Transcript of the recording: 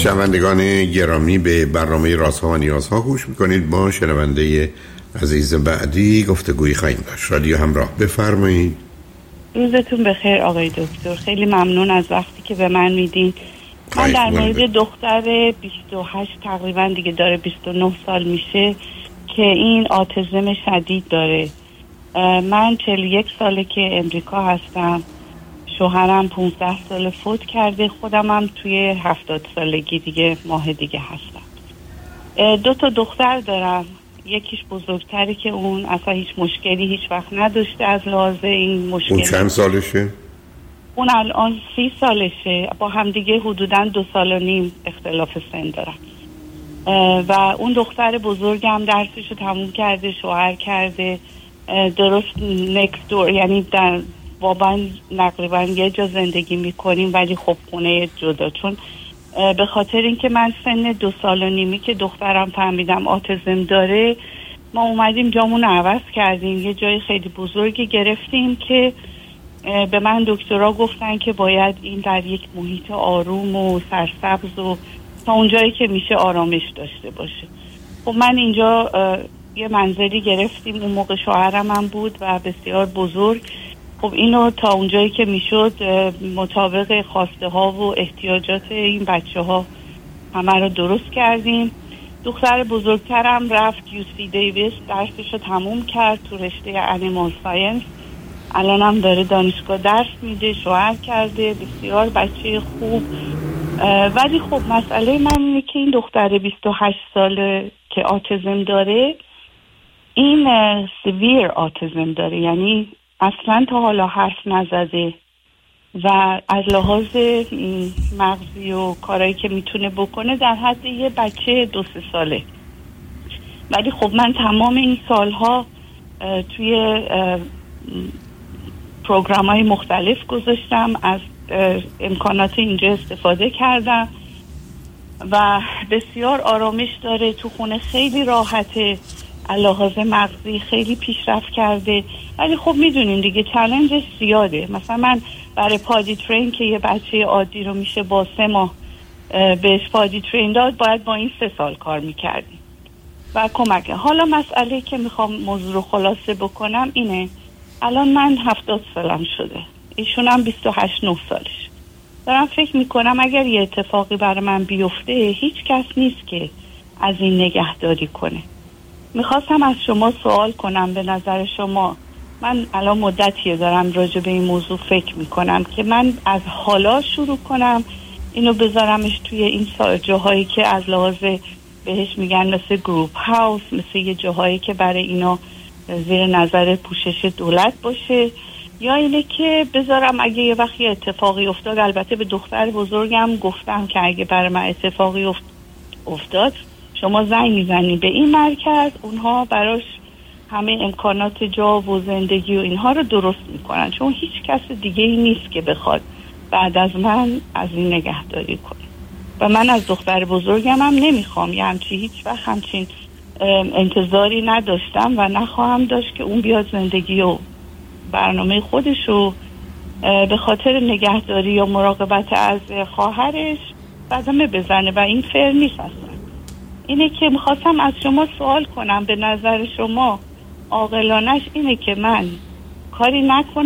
شنوندگان گرامی، به برنامه رازها و نیازها گوش میکنید. با شنونده عزیز بعدی گفتگویی خواهیم داشت. رادیو همراه، بفرمایید. روزتون بخیر آقای دکتر، خیلی ممنون از وقتی که به من میدین. من در مورد دختر 28 تقریبا دیگه داره 29 سال میشه که این آتیسم شدید داره. من 41 ساله که امریکا هستم، شوهرم 15 سال فوت کرده، خودم هم توی 70 سالگی دیگه ماه دیگه هستم. 2 تا دختر دارم، یکیش بزرگتره که اون اصلا هیچ مشکلی هیچ وقت نداشته از لحاظ این مشکل. اون چند سالشه؟ اون الان 30 سالشه، با هم دیگه حدوداً 2.5 سال اختلاف سن دارن. و اون دختر بزرگم درسشو تموم کرده، شوهر کرده، درست نکست دور، یعنی در واقعا تقریبا یه جا زندگی میکنیم ولی خب خونه جدا. چون به خاطر اینکه من سن 2.5 سال که دخترم فهمیدم آتیسم داره، ما اومدیم جامون عوض کردیم، یه جای خیلی بزرگی گرفتیم که به من دکترها گفتن که باید این در یک محیط آروم و سرسبز و تا اونجایی که میشه آرامش داشته باشه. خب من اینجا یه منزلی گرفتیم، اون موقع شوهرم هم بود و بسیار بزرگ. خب اینو تا اونجایی که میشد مطابق خواسته ها و احتیاجات این بچه ها همه رو درست کردیم. دختر بزرگترم رفت UC دیویس، درسش رو تموم کرد تو رشته انیمال ساینس، الان هم داره دانشگاه درس میده، شوهر کرده، بسیار بچه خوب. ولی خب مسئله من اینه که این دختر 28 ساله که آتیسم داره، این سیویر آتیسم داره، یعنی اصلا تا حالا حرف نزده و از لحاظ مغزی و کارهایی که میتونه بکنه در حد یه بچه 2-3 ساله. ولی خب من تمام این سالها توی پروگرام‌های مختلف گذاشتم، از امکانات اینجا استفاده کردم و بسیار آرامش داره، تو خونه خیلی راحته، لحاظ مغزی خیلی پیشرفت کرده. ولی خب میدونین دیگه چالنجش زیاده. مثلا من برای پادی ترین که یه بچه عادی رو میشه با 3 ماه بهش پادی ترین داد، باید با این 3 سال کار میکردیم و کمک. حالا مسئله که میخوام موضوع رو خلاصه بکنم اینه، الان من 70 سالم شده، ایشونم 28-9 سالش. دارم فکر میکنم اگر یه اتفاقی برای من بیفته هیچ کس نیست که از این نگهداری کنه. میخواستم از شما سوال کنم، به نظر شما، من الان مدتیه دارم راجع به این موضوع فکر میکنم که من از حالا شروع کنم اینو بذارمش توی این جاهایی که از لحاظ بهش میگن مثل گروپ هاوس، مثل یه جاهایی که برای اینا زیر نظر پوشش دولت باشه، یا اینه که بذارم اگه یه وقتی اتفاقی افتاد. البته به دختر بزرگم گفتم که اگه برای من اتفاقی افتاد شما زنگ میزنی به این مرکز، اونها براش همه امکانات جا و زندگی و اینها رو درست میکنن، چون هیچ کس دیگه ای نیست که بخواد بعد از من از این نگهداری کنه و من از دختر بزرگم هم نمیخوام، یعنی هیچ وقت همچین انتظاری نداشتم و نخواهم داشت که اون بیاد زندگی و برنامه خودشو به خاطر نگهداری یا مراقبت از خواهرش صدمه بزنه و این فر نیست اصلا. اینه که میخواستم از شما سوال کنم، به نظر شما عاقلانش اینه که من کاری نکنم